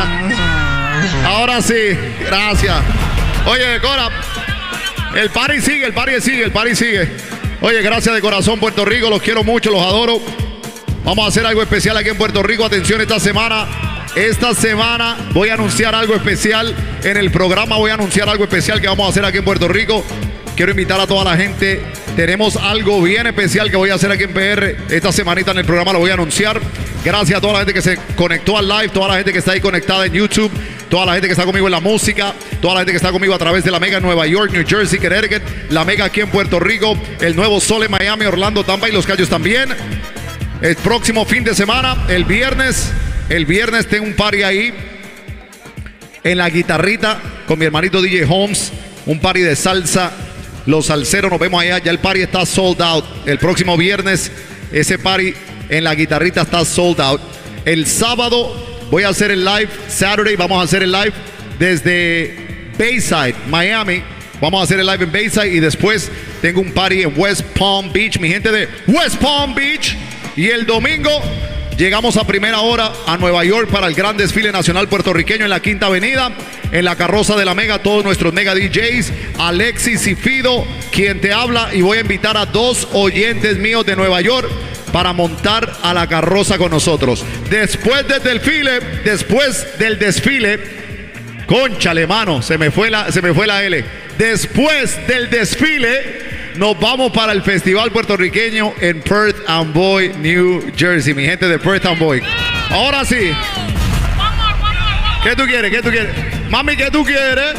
Ahora sí, gracias. Oye, Cora, el party sigue, el party sigue, el party sigue. Oye, gracias de corazón, Puerto Rico, los quiero mucho, los adoro. Vamos a hacer algo especial aquí en Puerto Rico. Atención, esta semana voy a anunciar algo especial en el programa. Voy a anunciar algo especial que vamos a hacer aquí en Puerto Rico. Quiero invitar a toda la gente. Tenemos algo bien especial que voy a hacer aquí en PR. Esta semanita en el programa lo voy a anunciar. Gracias a toda la gente que se conectó al live, toda la gente que está ahí conectada en YouTube, toda la gente que está conmigo en la música, toda la gente que está conmigo a través de la Mega en Nueva York, New Jersey, Connecticut, la Mega aquí en Puerto Rico, el nuevo Sol en Miami, Orlando, Tampa y Los Cayos también. El próximo fin de semana, el viernes tengo un party ahí en la guitarrita con mi hermanito DJ Holmes, un party de salsa. Los salseros nos vemos allá, ya el party está sold out. El próximo viernes ese party en la guitarrita está sold out. El sábado voy a hacer el live, Saturday vamos a hacer el live desde Bayside, Miami. Vamos a hacer el live en Bayside y después tengo un party en West Palm Beach, mi gente de West Palm Beach. Y el domingo llegamos a primera hora a Nueva York para el gran desfile nacional puertorriqueño en la Quinta Avenida, en la carroza de la Mega, todos nuestros Mega DJs, Alexis y Fido, quien te habla, y voy a invitar a 2 oyentes míos de Nueva York para montar a la carroza con nosotros. Después del desfile, cónchale, mano, se me fue la L. Después del desfile nos vamos para el festival puertorriqueño en Perth Amboy, New Jersey. Mi gente de Perth Amboy. Ahora sí. ¿Qué tú quieres? ¿Qué tú quieres? Mami, ¿qué tú quieres?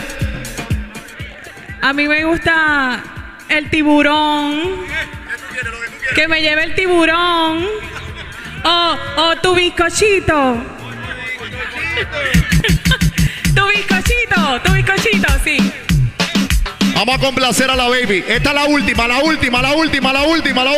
A mí me gusta el tiburón. Que me lleve el tiburón. O tu bizcochito. Tu bizcochito, sí. Vamos a complacer a la baby. Esta es la última.